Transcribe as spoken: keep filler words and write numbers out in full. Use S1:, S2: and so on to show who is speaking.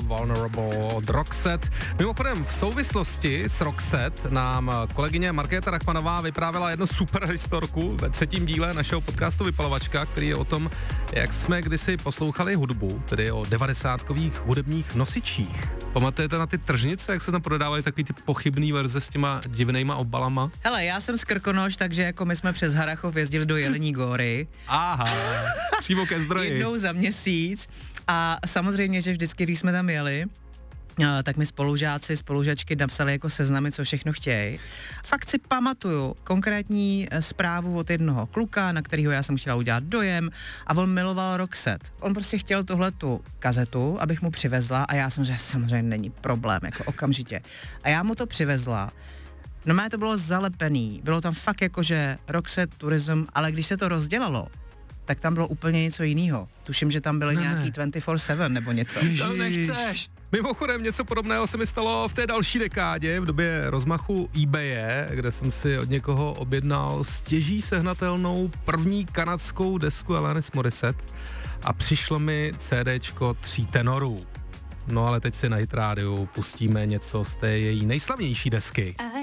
S1: Vulnerable od Roxette. Mimochodem v souvislosti s Roxette nám kolegyně Markéta Rachmanová vyprávěla jednu super historku ve třetím díle našeho podcastu Vypalovačka, který je o tom, jak jsme kdysi poslouchali hudbu, tedy o devadesátkových hudebních nosičích. Pamatujete na ty tržnice, jak se tam prodávaly takový ty pochybný verze s těma divnýma obalama?
S2: Hele, já jsem z Krkonoš, takže jako my jsme přes Harachov jezdili do Jelení góry.
S1: Aha, přímo ke zdroji.
S2: Jednou za měsíc a samozřejmě, že vždycky, když jsme tam jeli, tak mi spolužáci, spolužačky napsali jako seznamy, co všechno chtějí. Fakt si pamatuju konkrétní zprávu od jednoho kluka, na kterého já jsem chtěla udělat dojem a on miloval Roxette. On prostě chtěl tuhletu kazetu, abych mu přivezla a já jsem, že samozřejmě není problém, jako okamžitě. A já mu to přivezla. No mé to bylo zalepený, bylo tam fakt jakože Roxette, Tourism, ale když se to rozdělalo, tak tam bylo úplně něco jiného. Tuším, že tam byly ne, nějaký dvacet čtyři sedm nebo něco.
S1: To nechceš. Mimochodem něco podobného se mi stalo v té další dekádě, v době rozmachu eBaye, kde jsem si od někoho objednal stěží sehnatelnou první kanadskou desku Alanis Morissette a přišlo mi CDčko tří tenorů. No ale teď si na Hit rádiu pustíme něco z té její nejslavnější desky.